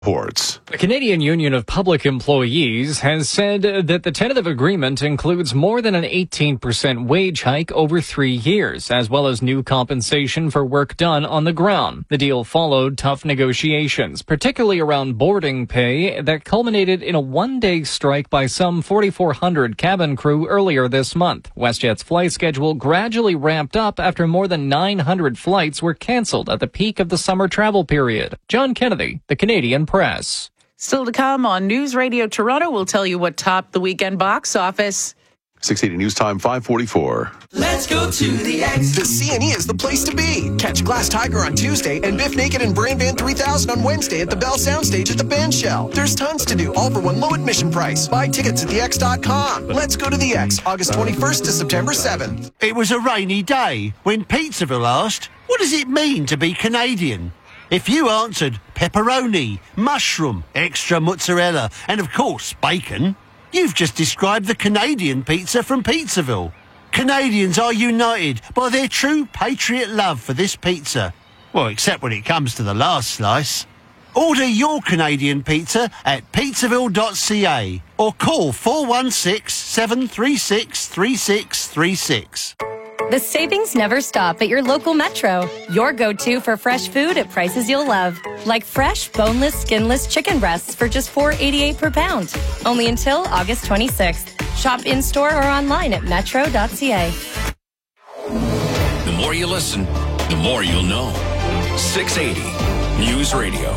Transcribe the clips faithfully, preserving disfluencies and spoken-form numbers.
Reports. The Canadian Union of Public Employees has said that the tentative agreement includes more than an eighteen percent wage hike over three years, as well as new compensation for work done on the ground. The deal followed tough negotiations, particularly around boarding pay, that culminated in a one-day strike by some forty-four hundred cabin crew earlier this month. WestJet's flight schedule gradually ramped up after more than nine hundred flights were canceled at the peak of the summer travel period. John Kennedy, the Canadian Press. Still to come on News Radio Toronto, we'll tell you what topped the weekend box office. six eighty News Time, five forty-four. Let's go to the X. The C and E is the place to be. Catch Glass Tiger on Tuesday and Biff Naked and Brain Van three thousand on Wednesday at the Bell Soundstage at the Band Shell. There's tons to do, all for one low admission price. Buy tickets at the x dot com. Let's go to the X, August twenty-first to September seventh. It was a rainy day when Pizzaville asked, what does it mean to be Canadian? If you answered pepperoni, mushroom, extra mozzarella, and of course bacon, you've just described the Canadian pizza from Pizzaville. Canadians are united by their true patriot love for this pizza. Well, except when it comes to the last slice. Order your Canadian pizza at pizzaville dot c a or call four one six, seven three six, three six three six. The savings never stop at your local Metro. Your go-to for fresh food at prices you'll love. Like fresh, boneless, skinless chicken breasts for just four dollars and eighty-eight cents per pound. Only until August twenty-sixth. Shop in-store or online at metro dot c a. The more you listen, the more you'll know. six eighty News Radio.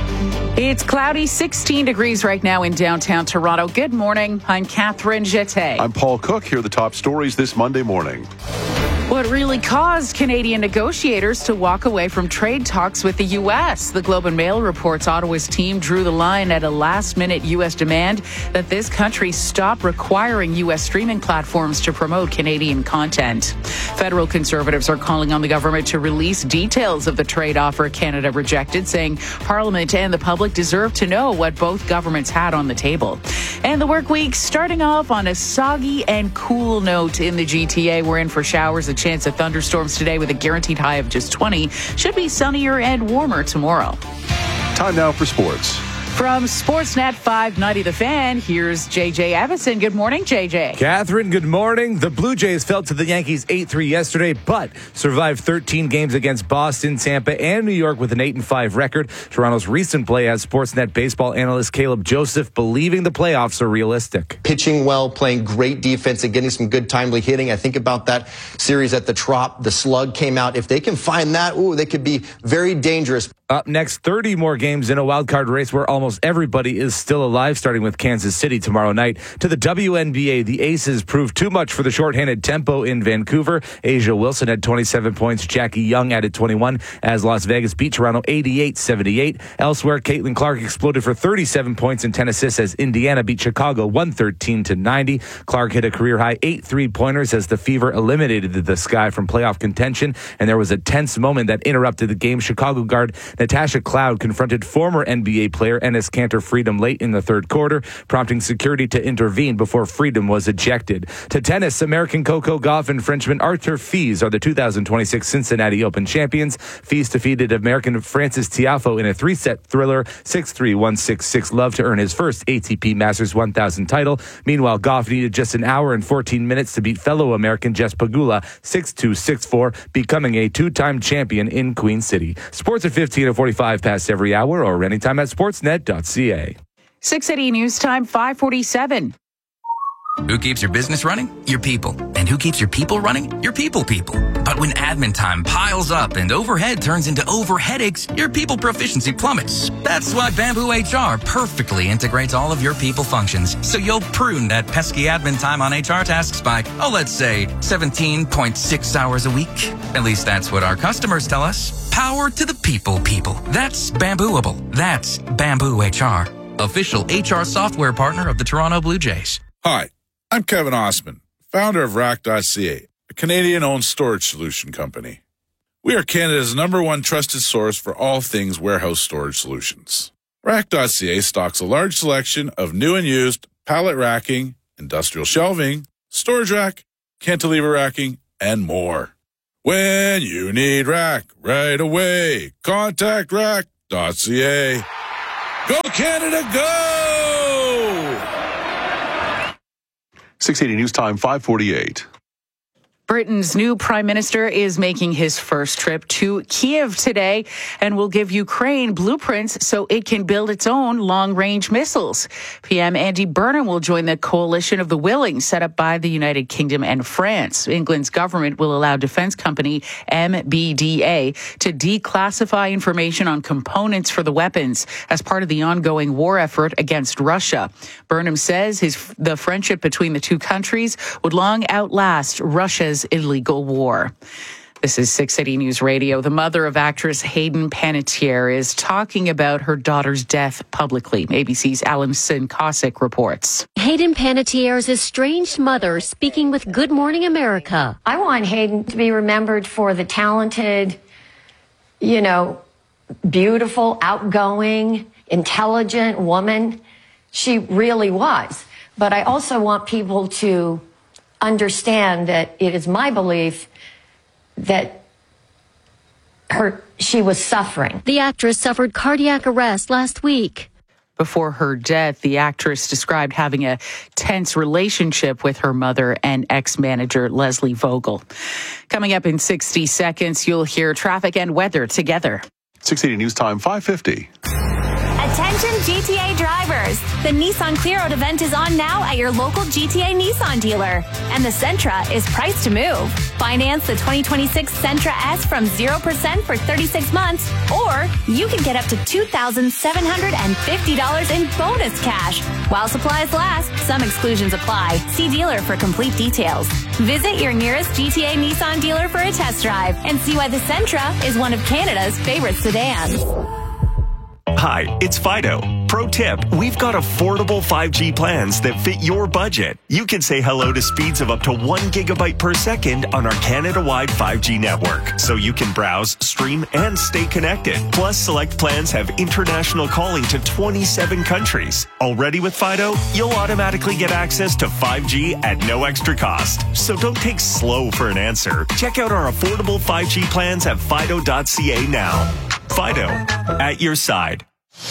It's cloudy, sixteen degrees right now in downtown Toronto. Good morning. I'm Catherine Jette. I'm Paul Cook. Here are the top stories this Monday morning. What really caused Canadian negotiators to walk away from trade talks with the U S? The Globe and Mail reports Ottawa's team drew the line at a last-minute U S demand that this country stop requiring U S streaming platforms to promote Canadian content. Federal Conservatives are calling on the government to release details of the trade offer Canada rejected, saying Parliament and the public deserve to know what both governments had on the table. And the work week starting off on a soggy and cool note in the G T A. We're in for showers, a chance of thunderstorms today with a guaranteed high of just twenty. Should be sunnier and warmer tomorrow. Time now for sports. From Sportsnet five ninety The Fan, here's J J Evison. Good morning, J J. Catherine, good morning. The Blue Jays fell to the Yankees eight three yesterday, but survived thirteen games against Boston, Tampa, and New York with an eight and five record. Toronto's recent play has Sportsnet baseball analyst Caleb Joseph believing the playoffs are realistic. Pitching well, playing great defense, and getting some good timely hitting. I think about that series at the Trop. The slug came out. If they can find that, ooh, they could be very dangerous. Up next, thirty more games in a wildcard race where almost everybody is still alive, starting with Kansas City tomorrow night. To the W N B A, the Aces proved too much for the shorthanded tempo in Vancouver. Asia Wilson had twenty-seven points. Jackie Young added twenty-one as Las Vegas beat Toronto eighty-eight seventy-eight. Elsewhere, Caitlin Clark exploded for thirty-seven points and ten assists as Indiana beat Chicago one thirteen to ninety. Clark hit a career-high eight three-pointers as the Fever eliminated the Sky from playoff contention, and there was a tense moment that interrupted the game. Chicago guard Natasha Cloud confronted former N B A player Enes Kanter Freedom late in the third quarter, prompting security to intervene before Freedom was ejected. To tennis, American Coco Gauff and Frenchman Arthur Fils are the two thousand twenty-six Cincinnati Open champions. Fils defeated American Francis Tiafoe in a three-set thriller, six three, one six, six love to earn his first A T P Masters one thousand title. Meanwhile, Gauff needed just an hour and fourteen minutes to beat fellow American Jess Pagula six two, six four, becoming a two-time champion in Queen City. Sports at fifteen and forty-five past every hour or anytime at sportsnet dot c a. six eighty News Time, five forty-seven. Who keeps your business running? Your people. And who keeps your people running? Your people people. But when admin time piles up and overhead turns into over headaches, your people proficiency plummets. That's why Bamboo H R perfectly integrates all of your people functions, so you'll prune that pesky admin time on H R tasks by, oh, let's say, seventeen point six hours a week. At least that's what our customers tell us. Power to the people people. That's Bambooable. That's Bamboo H R. Official H R software partner of the Toronto Blue Jays. Hi. I'm Kevin Osman, founder of rack dot c a, a Canadian-owned storage solution company. We are Canada's number one trusted source for all things warehouse storage solutions. rack dot c a stocks a large selection of new and used pallet racking, industrial shelving, storage rack, cantilever racking, and more. When you need rack right away, contact rack dot c a. Go Canada, go! six eighty News Time five forty-eight. Britain's new prime minister is making his first trip to Kiev today and will give Ukraine blueprints so it can build its own long-range missiles. P M Andy Burnham will join the coalition of the willing set up by the United Kingdom and France. England's government will allow defense company M B D A to declassify information on components for the weapons as part of the ongoing war effort against Russia. Burnham says his the friendship between the two countries would long outlast Russia's illegal war. This is six eighty News Radio. The mother of actress Hayden Panettiere is talking about her daughter's death publicly. A B C's Alison Cossack reports. Hayden Panettiere's estranged mother speaking with Good Morning America. I want Hayden to be remembered for the talented, you know, beautiful, outgoing, intelligent woman she really was. But I also want people to understand that it is my belief that her she was suffering. The actress suffered cardiac arrest last week. Before her death, the actress described having a tense relationship with her mother and ex-manager Leslie Vogel. Coming up in sixty seconds, you'll hear traffic and weather together. six eighty News Time five fifty. Attention G T A drivers. The Nissan Clear Out event is on now at your local G T A Nissan dealer. And the Sentra is priced to move. Finance the twenty twenty-six Sentra S from zero percent for thirty-six months, or you can get up to two thousand seven hundred fifty dollars in bonus cash. While supplies last, some exclusions apply. See dealer for complete details. Visit your nearest G T A Nissan dealer for a test drive and see why the Sentra is one of Canada's favorite sedans. Hi, it's Fido. Pro tip, we've got affordable five G plans that fit your budget. You can say hello to speeds of up to one gigabyte per second on our Canada-wide five G network, so you can browse, stream, and stay connected. Plus, select plans have international calling to twenty-seven countries. Already with Fido, you'll automatically get access to five G at no extra cost. So don't take slow for an answer. Check out our affordable five G plans at fido dot c a now. Fido, at your side.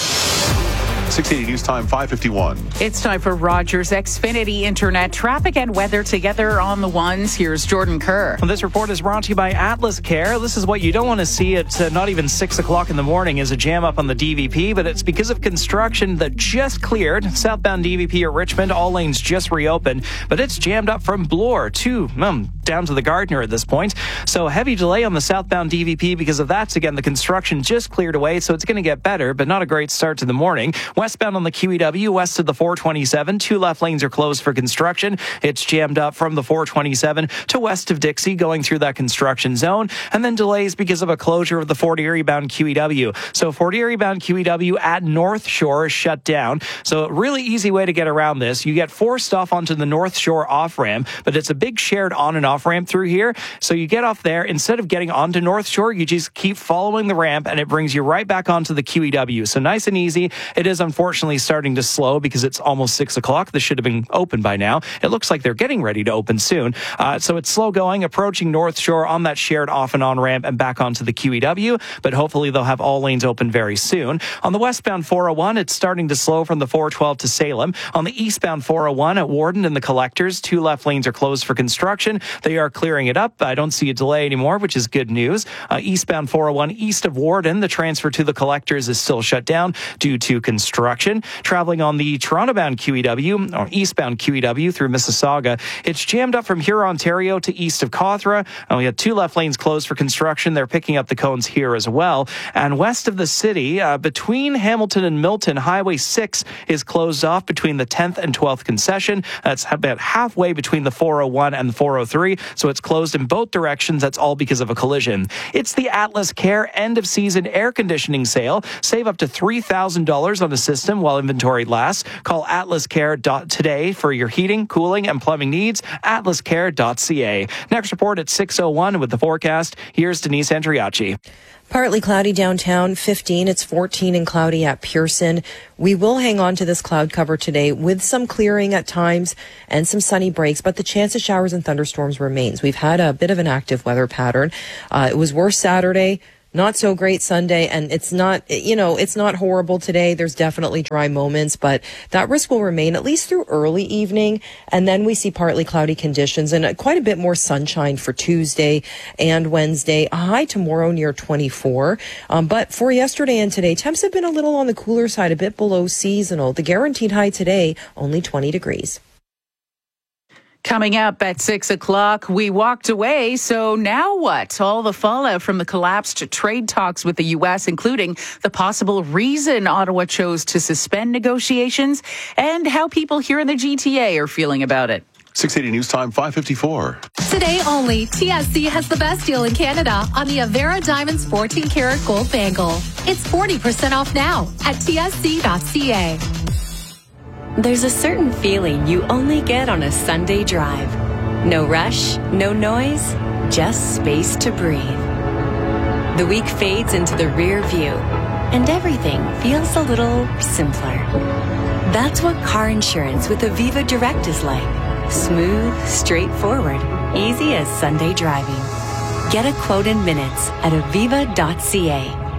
six eighty News Time five fifty-one. It's time for Rogers Xfinity Internet traffic and weather together on the ones. Here's Jordan Kerr. Well, this report is brought to you by Atlas Care. This is what you don't want to see at uh, not even six o'clock in the morning is a jam up on the D V P, but it's because of construction that just cleared. Southbound D V P at Richmond, all lanes just reopened, but it's jammed up from Bloor to um, down to the Gardner at this point. So heavy delay on the southbound D V P because of that. Again, the construction just cleared away, so it's going to get better, but not a great start to the morning. Westbound on the Q E W, west of the four twenty-seven, two left lanes are closed for construction. It's jammed up from the four twenty-seven to west of Dixie, going through that construction zone, and then delays because of a closure of the Fort Erie bound Q E W. So Fort Erie bound Q E W at North Shore is shut down. So a really easy way to get around this. You get forced off onto the North Shore off ramp, but it's a big shared on and off ramp through here. So you get off there. Instead of getting onto North Shore, you just keep following the ramp, and it brings you right back onto the Q E W. So nice and easy. It is unfortunately starting to slow because it's almost six o'clock. This should have been open by now. It looks like they're getting ready to open soon. Uh, so it's slow going, approaching North Shore on that shared off and on ramp and back onto the Q E W, but hopefully they'll have all lanes open very soon. On the westbound four oh one, it's starting to slow from the four twelve to Salem. On the eastbound four oh one at Warden and the Collectors, two left lanes are closed for construction. They are clearing it up. I don't see a delay anymore, which is good news. Uh, eastbound four oh one east of Warden, the transfer to the Collectors is still shut down due to construction. Traveling on the Toronto-bound Q E W, or eastbound Q E W through Mississauga, it's jammed up from here, Ontario, to east of Cawthra. And we have two left lanes closed for construction. They're picking up the cones here as well. And west of the city, uh, between Hamilton and Milton, Highway six is closed off between the tenth and twelfth concession. That's about halfway between the four oh one and the four oh three, so it's closed in both directions. That's all because of a collision. It's the Atlas Care end-of-season air conditioning sale. Save up to three thousand dollars on the system while inventory lasts. Call atlas care today for your heating, cooling, and plumbing needs. atlas care dot c a. Next report at six oh one with the forecast. Here's Denise Andriacci. Partly cloudy downtown, fifteen. It's fourteen and cloudy at Pearson. We will hang on to this cloud cover today with some clearing at times and some sunny breaks, but the chance of showers and thunderstorms remains. We've had a bit of an active weather pattern. Uh, it was worse Saturday. Not so great Sunday, and it's not, you know, it's not horrible today. There's definitely dry moments, but that risk will remain at least through early evening. And then we see partly cloudy conditions and quite a bit more sunshine for Tuesday and Wednesday. A high tomorrow near twenty-four. Um, but for yesterday and today, temps have been a little on the cooler side, a bit below seasonal. The guaranteed high today, only twenty degrees. Coming up at six o'clock, we walked away. So now what? All the fallout from the collapsed trade talks with the U S, including the possible reason Ottawa chose to suspend negotiations and how people here in the G T A are feeling about it. six eighty News Time, five fifty-four. Today only, T S C has the best deal in Canada on the Avera Diamonds fourteen karat gold bangle. It's forty percent off now at T S C dot C A. There's a certain feeling you only get on a Sunday drive. No rush, no noise, just space to breathe. The week fades into the rear view, and everything feels a little simpler. That's what car insurance with Aviva Direct is like. Smooth, straightforward, easy as Sunday driving. Get a quote in minutes at aviva dot c a.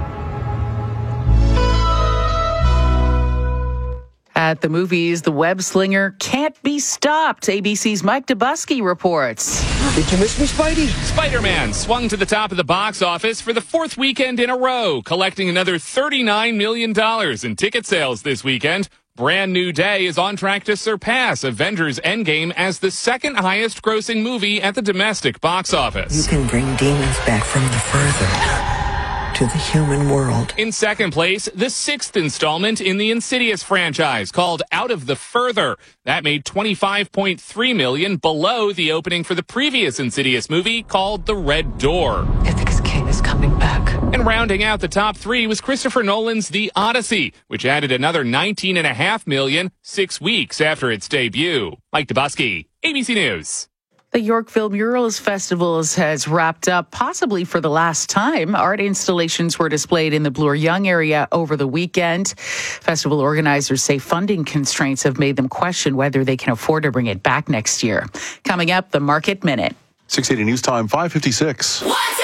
At the movies, the web slinger can't be stopped. A B C's Mike Dubusky reports. Did you miss me, Spidey? Spider-Man swung to the top of the box office for the fourth weekend in a row, collecting another thirty-nine million dollars in ticket sales this weekend. Brand New Day is on track to surpass Avengers Endgame as the second highest grossing movie at the domestic box office. You can bring demons back from the further to the human world. In second place, the sixth installment in the Insidious franchise, called Out of the Further. That made twenty-five point three million dollars, below the opening for the previous Insidious movie, called The Red Door. Ithaca's king is coming back. And rounding out the top three was Christopher Nolan's The Odyssey, which added another nineteen point five million dollars six weeks after its debut. Mike Dubusky, A B C News. The Yorkville Murals Festival has wrapped up, possibly for the last time. Art installations were displayed in the Bloor-Yonge area over the weekend. Festival organizers say funding constraints have made them question whether they can afford to bring it back next year. Coming up, the Market Minute. six eighty News Time, five fifty-six.